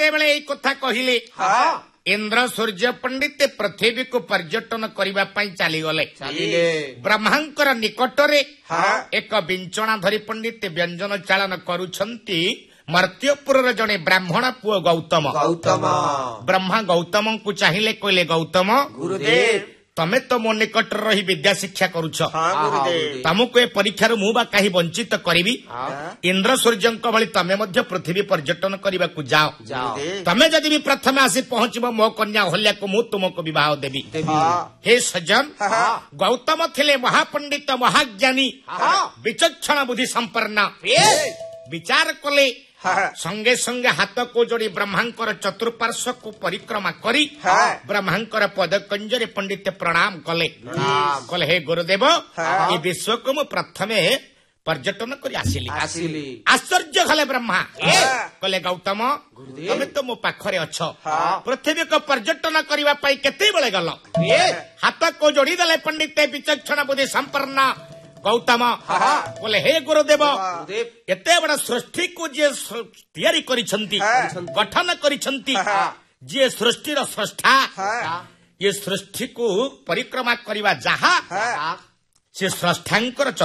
ଯେତେବେଳେ ଏଇ କଥା କହିଲେ ଇନ୍ଦ୍ର ସୂର୍ଯ୍ୟ ପଣ୍ଡିତ ପୃଥିବୀକୁ ପର୍ଯ୍ୟଟନ କରିବା ପାଇଁ ଚାଲିଗଲେ। ବ୍ରହ୍ମାଙ୍କର ନିକଟରେ ଏକ ବିଞ୍ଚଣା ଧରି ପଣ୍ଡିତ ବ୍ୟଞ୍ଜନ ଚାଳନ କରୁଛନ୍ତି ମର୍ତ୍ତ୍ୟପୁରର ଜଣେ ବ୍ରାହ୍ମଣ ପୁଅ ଗୌତମ। ବ୍ରହ୍ମା ଗୌତମଙ୍କୁ ଚାହିଁଲେ, କହିଲେ ଗୌତମ ଗୁରୁଦେବ ତମେ ତ ମୋ ନିକଟରେ ରହି ବିଦ୍ୟା ଶିକ୍ଷା କରୁଛ, ତମକୁ ଏ ପରୀକ୍ଷାରୁ ମୁଁ ବା କାହିଁ ବଞ୍ଚିତ କରିବି? ଇନ୍ଦ୍ର ସୂର୍ଯ୍ୟଙ୍କ ଭଳି ତମେ ମଧ୍ୟ ପୃଥିବୀ ପର୍ଯ୍ୟଟନ କରିବାକୁ ଯାଅ। ତମେ ଯଦି ବି ପ୍ରଥମେ ଆସି ପହଞ୍ଚିବ ମୋ କନ୍ୟା ଅହଲ୍ୟାକୁ ମୁଁ ତୁମକୁ ବିବାହ ଦେବି। ହେ ସଜ୍ଜନ, ଗୌତମ ଥିଲେ ମହାପଣ୍ଡିତ, ମହାଜ୍ଞାନୀ, ବିଚକ୍ଷଣ ବୁଦ୍ଧି ସମ୍ପନ୍ନ। ବିଚାର କଲେ, ସଙ୍ଗେ ସଙ୍ଗେ ହାତକୁ ଯୋଡ଼ି ବ୍ରହ୍ମାଙ୍କର ଚତୁଃପାର୍ଶ୍ୱକୁ ପରିକ୍ରମା କରି ବ୍ରହ୍ମାଙ୍କର ପଦକଞ୍ଜରେ ପଣ୍ଡିତ ପ୍ରଣାମ କଲେ। କହିଲେ, ହେ ଗୁରୁଦେବ, ଏ ବିଶ୍ୱକୁ ମୁଁ ପ୍ରଥମେ ପର୍ଯ୍ୟଟନ କରି ଆସିଲି। ଆଶ୍ଚର୍ଯ୍ୟ କଲେ ବ୍ରହ୍ମା। କହିଲେ, ଗୌତମ ତମେ ତ ମୋ ପାଖରେ ଅଛ, ପୃଥିବୀକୁ ପର୍ଯ୍ୟଟନ କରିବା ପାଇଁ କେତେବେଳେ ଗଲ? ହାତକୁ ଯୋଡ଼ିଦେଲେ ପଣ୍ଡିତ ବିଚକ୍ଷଣ ବୁଦ୍ଧି ସମ୍ପନ୍ନ ଗୌତମ। ବୋଲେ, ହେ ଗୁରୁଦେବ, ଏତେ ବଡ଼ ସୃଷ୍ଟିକୁ ଯିଏ ତିଆରି କରିଛନ୍ତି, ଗଠନ କରିଛନ୍ତି, ଯିଏ ସୃଷ୍ଟିର ସ୍ରଷ୍ଟା, ଏ ସୃଷ୍ଟିକୁ ପରିକ୍ରମା କରିବା ଯାହା, ସେ ସ୍ରଷ୍ଟାଙ୍କର